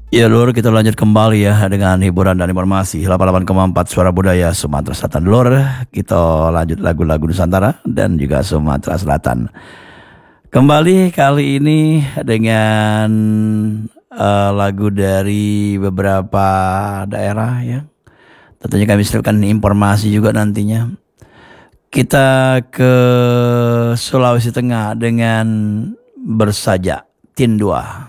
Ya Lur, kita lanjut kembali ya dengan hiburan dan informasi 88,4 Suara Budaya Sumatera Selatan Lur. Kita lanjut lagu-lagu Nusantara dan juga Sumatera Selatan. Kembali kali ini dengan lagu dari beberapa daerah ya. Tentunya kami siapkan informasi juga nantinya. Kita ke Sulawesi Tengah dengan Bersaja Tindua.